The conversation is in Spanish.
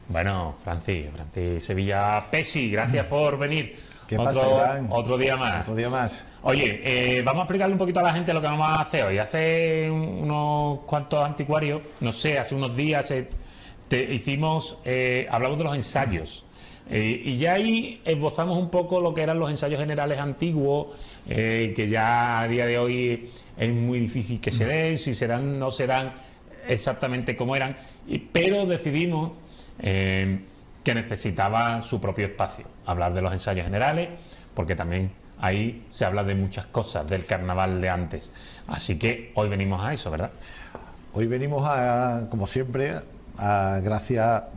Bueno, Francis Sevilla Pesi, gracias por venir. ¿Qué pasa, Iván? Otro día más. Otro día más. Oye, vamos a explicarle un poquito a la gente lo que vamos a hacer hoy. Hace unos cuantos anticuarios, no sé, hace unos días hablamos de los ensayos. Y ya ahí esbozamos un poco lo que eran los ensayos generales antiguos, que ya a día de hoy es muy difícil que se den, si serán, no serán exactamente como eran, pero decidimos que necesitaba su propio espacio, hablar de los ensayos generales, porque también ahí se habla de muchas cosas del carnaval de antes. Así que hoy venimos a eso, ¿verdad? Hoy venimos como siempre, gracias